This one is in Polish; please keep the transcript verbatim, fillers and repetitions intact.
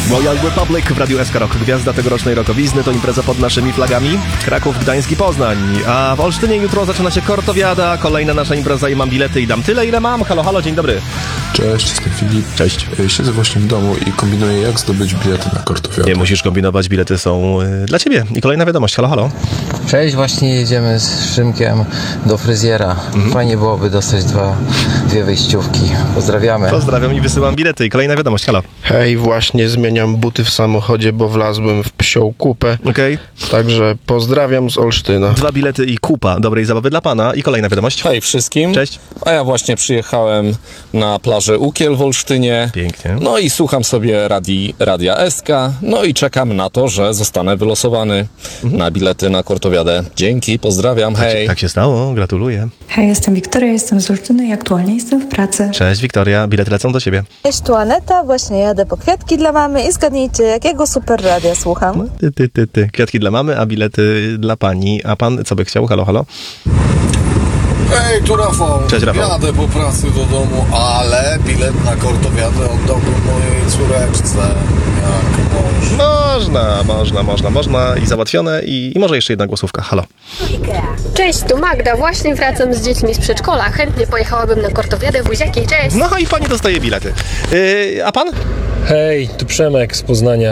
Royal Republic w Radiu S K Rock. Gwiazda tegorocznej rokowizny to impreza pod naszymi flagami. Kraków, Gdańsk i Poznań. A w Olsztynie jutro zaczyna się Kortowiada. Kolejna nasza impreza i mam bilety i dam tyle, ile mam. Halo, halo, dzień dobry. Cześć, jestem Filip. Cześć. Siedzę właśnie w domu i kombinuję, jak zdobyć bilety na Kortowiadę. Nie musisz kombinować, bilety są y, dla ciebie. I kolejna wiadomość. Halo, halo. Cześć, właśnie jedziemy z Szymkiem do fryzjera. Mhm. Fajnie byłoby dostać dwa, dwie wejściówki. Pozdrawiamy. Pozdrawiam i wysyłam bilety. I kolejna wiadomość. Halo. Hej, właśnie zmieniam buty w samochodzie, bo wlazłem w psią kupę. Okej. Także pozdrawiam z Olsztyna. Dwa bilety i kupa dobrej zabawy dla pana. I kolejna wiadomość. Hej wszystkim. Cześć. A ja właśnie przyjechałem na plażę Ukiel w Olsztynie. Pięknie. No i słucham sobie radii, Radia S K. No i czekam na to, że zostanę wylosowany mhm. na bilety na Kortowiadę. Dzięki, pozdrawiam, hej. Tak się stało, gratuluję. Hej, jestem Wiktoria, jestem z Olsztyna i aktualnie jestem w pracy. Cześć Wiktoria, bilety lecą do ciebie. Cześć, tu Aneta, właśnie jadę po kwiatki dla mamy i zgadnijcie, jakiego super radia słucham. No, ty, ty, ty, ty. Kwiatki dla mamy, a bilety dla pani. A pan co by chciał? Halo, halo. Hej, tu Rafał. Cześć, Rafał. Jadę po pracy do domu, ale bilet na Kortowiadę oddałbym mojej córeczce. Jak można. Można, można, można, można i załatwione i, i może jeszcze jedna głosówka. Halo. Cześć, tu Magda, właśnie wracam z dziećmi z przedszkola. Chętnie pojechałabym na Kortowiadę, buziaki, cześć! No i pani dostaje bilety. Yy, a pan? Hej, tu Przemek z Poznania.